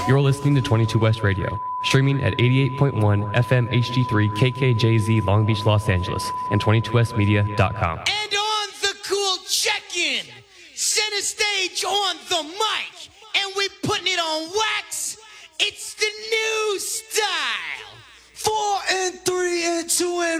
You're listening to 22 West Radio, streaming at 88.1 FM HD3 KKJZ Long Beach, Los Angeles, and 22westmedia.com. And on the cool check-in, center stage on the mic, and we putting it on wax. It's the new style. 4 and 3 and 2 and